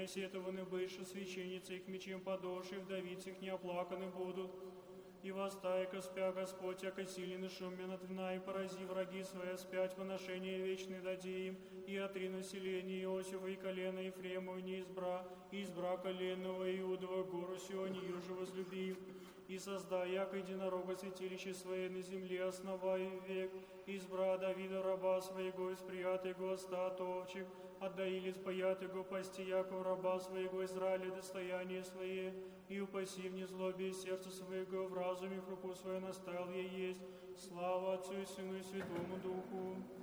сетованы бывши священницы их мечем подоши, вдовицы их неоплаканы будут. И востай, ко спя Господь, яко силен и шумен от вина, и порази враги свои, спять поношение вечное дади им, и отри население Иосифа и колено Ефремова не избра коленного Иудова, гору Сионе, юже возлюбив, и создай, яко единорога святилище свое на земле, основай век, избра Давида раба своего, из приятого статовчик, отдаили спаятого пасти, яко раба своего Израиля достояние свое, и упаси в незлобе сердце своего, в разуме в руку свою наставил ей есть. Слава Отцу и Сыну и Святому Духу.